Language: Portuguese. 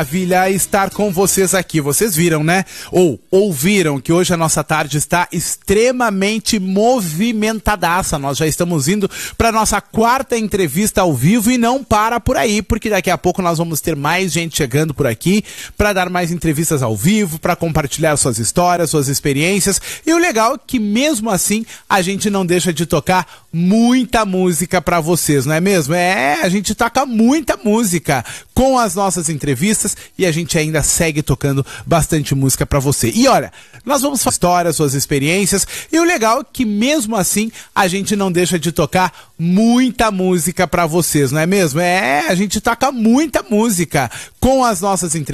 Maravilha estar com vocês aqui. Vocês viram, né? Ou ouviram que hoje a nossa tarde está extremamente movimentadaça. Nós já estamos indo para nossa quarta entrevista ao vivo e não para por aí, porque daqui a pouco nós vamos ter mais gente chegando por aqui para dar mais entrevistas ao vivo, para compartilhar suas histórias, suas experiências. E o legal é que mesmo assim a gente não deixa de tocar muita música para vocês, não é mesmo? A gente toca muita música com as nossas entrevistas e a gente ainda segue tocando bastante música pra você. E olha, nós vamos falar histórias, suas experiências, e o legal é que mesmo assim a gente não deixa de tocar muita música pra vocês, não é mesmo? A gente toca muita música com as nossas entrevistas.